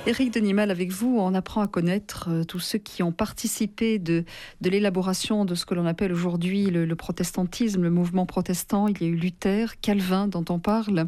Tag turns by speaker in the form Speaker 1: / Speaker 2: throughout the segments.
Speaker 1: Éric Denimal, avec vous, on apprend à connaître tous ceux qui ont participé de l'élaboration de ce que l'on appelle aujourd'hui le protestantisme, le mouvement protestant. Il y a eu Luther, Calvin, dont on parle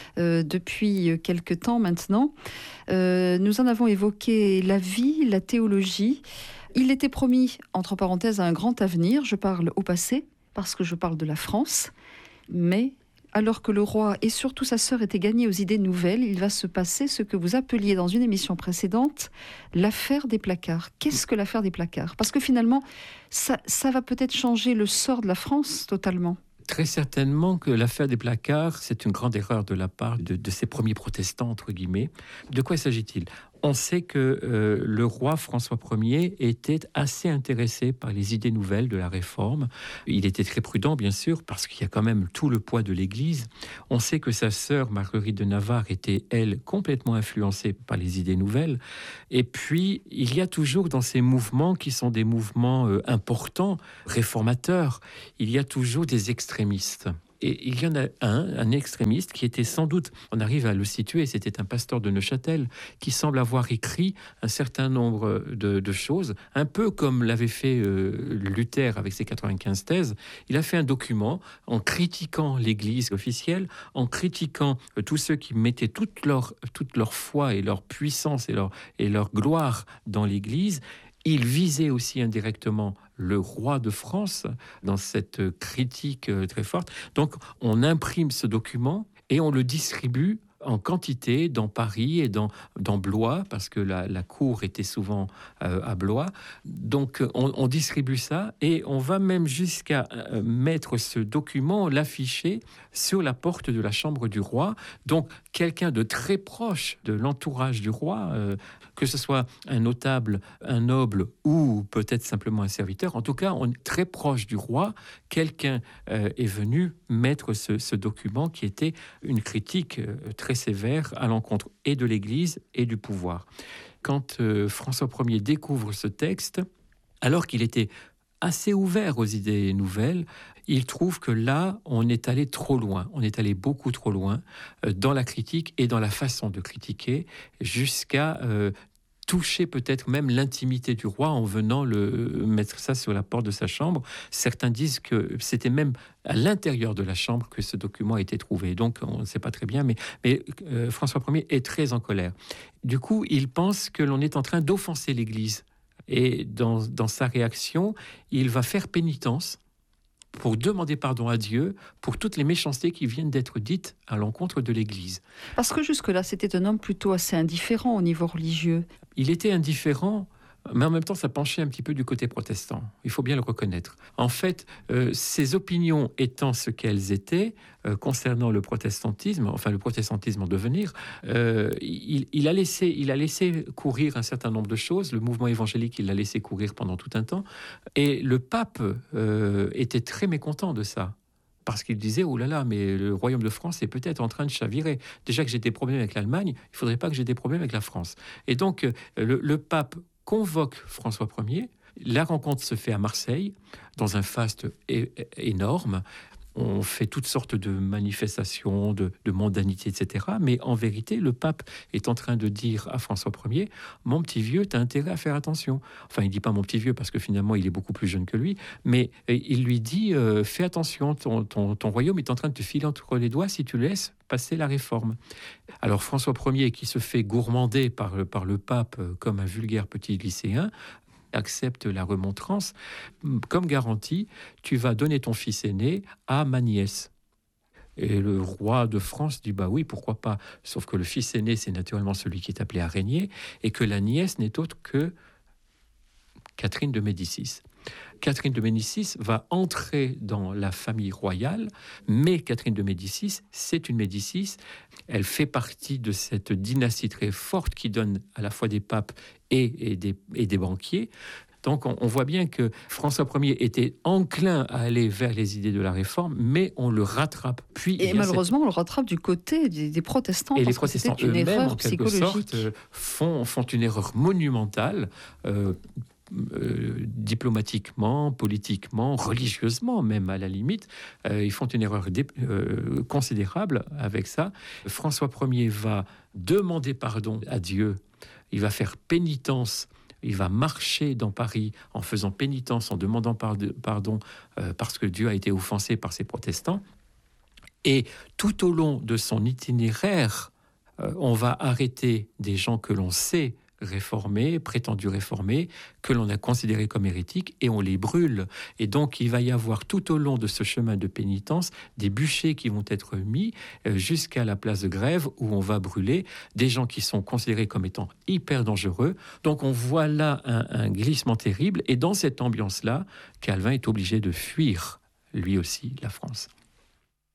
Speaker 1: depuis quelque temps maintenant. Nous en avons évoqué la vie, la théologie. Il était promis, entre parenthèses, un grand avenir. Je parle au passé, parce que je parle de la France. Mais alors que le roi et surtout sa sœur étaient gagnés aux idées nouvelles, il va se passer ce que vous appeliez dans une émission précédente l'affaire des placards. Qu'est-ce que l'affaire des placards ? Parce que finalement, ça va peut-être changer le sort de la France totalement.
Speaker 2: Très certainement que l'affaire des placards, c'est une grande erreur de la part de ces premiers protestants, entre guillemets. De quoi s'agit-il ? On sait que le roi François Ier était assez intéressé par les idées nouvelles de la Réforme. Il était très prudent, bien sûr, parce qu'il y a quand même tout le poids de l'Église. On sait que sa sœur, Marguerite de Navarre, était, elle, complètement influencée par les idées nouvelles. Et puis, il y a toujours dans ces mouvements, qui sont des mouvements importants, réformateurs, il y a toujours des extrémistes. Et il y en a un extrémiste qui était sans doute, on arrive à le situer, c'était un pasteur de Neuchâtel, qui semble avoir écrit un certain nombre de choses, un peu comme l'avait fait Luther avec ses 95 thèses. Il a fait un document en critiquant l'Église officielle, en critiquant tous ceux qui mettaient toute leur foi et leur puissance et leur gloire dans l'Église. Il visait aussi indirectement le roi de France dans cette critique très forte. Donc, on imprime ce document et on le distribue en quantité dans Paris et dans Blois, parce que la cour était souvent à Blois. Donc, on distribue ça et on va même jusqu'à mettre ce document, l'afficher sur la porte de la chambre du roi. Donc, quelqu'un de très proche de l'entourage du roi, que ce soit un notable, un noble ou peut-être simplement un serviteur, en tout cas, on est très proche du roi. Quelqu'un est venu mettre ce document qui était une critique très sévère à l'encontre et de l'Église et du pouvoir. Quand François Ier découvre ce texte, alors qu'il était assez ouvert aux idées nouvelles, il trouve que là, on est allé trop loin. On est allé beaucoup trop loin dans la critique et dans la façon de critiquer, jusqu'à toucher peut-être même l'intimité du roi en venant mettre ça sur la porte de sa chambre. Certains disent que c'était même à l'intérieur de la chambre que ce document a été trouvé. Donc, on ne sait pas très bien, mais François Ier est très en colère. Du coup, il pense que l'on est en train d'offenser l'Église. Et dans sa réaction, il va faire pénitence pour demander pardon à Dieu pour toutes les méchancetés qui viennent d'être dites à l'encontre de l'Église.
Speaker 1: Parce que jusque-là, c'était un homme plutôt assez indifférent au niveau religieux.
Speaker 2: Il était indifférent, mais en même temps, ça penchait un petit peu du côté protestant. Il faut bien le reconnaître. En fait, ses opinions étant ce qu'elles étaient concernant le protestantisme, enfin le protestantisme en devenir, il a laissé courir un certain nombre de choses. Le mouvement évangélique, il l'a laissé courir pendant tout un temps. Et le pape était très mécontent de ça. Parce qu'il disait, oh là là, mais le royaume de France est peut-être en train de chavirer. Déjà que j'ai des problèmes avec l'Allemagne, il ne faudrait pas que j'ai des problèmes avec la France. Et donc, le pape convoque François Ier. La rencontre se fait à Marseille, dans un faste énorme. On fait toutes sortes de manifestations, de mondanité, etc. Mais en vérité, le pape est en train de dire à François Ier, « Mon petit vieux, tu as intérêt à faire attention. » Enfin, il ne dit pas « mon petit vieux » parce que finalement, il est beaucoup plus jeune que lui. Mais il lui dit « Fais attention, ton royaume est en train de te filer entre les doigts si tu laisses passer la réforme. » Alors François Ier, qui se fait gourmander par le pape comme un vulgaire petit lycéen, accepte la remontrance comme garantie, tu vas donner ton fils aîné à ma nièce. Et le roi de France dit, bah oui, pourquoi pas, sauf que le fils aîné, c'est naturellement celui qui est appelé à régner, et que la nièce n'est autre que Catherine de Médicis. Catherine de Médicis va entrer dans la famille royale, mais Catherine de Médicis, c'est une Médicis. Elle fait partie de cette dynastie très forte qui donne à la fois des papes et des banquiers. Donc on voit bien que François Ier était enclin à aller vers les idées de la réforme, mais on le rattrape.
Speaker 1: Et malheureusement, on le rattrape du côté des protestants.
Speaker 2: Et les protestants eux-mêmes, en quelque sorte, font une erreur monumentale. Diplomatiquement, politiquement, religieusement même à la limite, ils font une erreur considérable avec ça. François Ier va demander pardon à Dieu il va faire pénitence. Il va marcher dans Paris en faisant pénitence, en demandant pardon parce que Dieu a été offensé par ces protestants. Et tout au long de son itinéraire, on va arrêter des gens que l'on sait réformés, prétendus réformés, que l'on a considérés comme hérétiques, et on les brûle. Et donc, il va y avoir tout au long de ce chemin de pénitence des bûchers qui vont être mis jusqu'à la place de Grève, où on va brûler des gens qui sont considérés comme étant hyper dangereux. Donc, on voit là un glissement terrible. Et dans cette ambiance-là, Calvin est obligé de fuir, lui aussi, la France.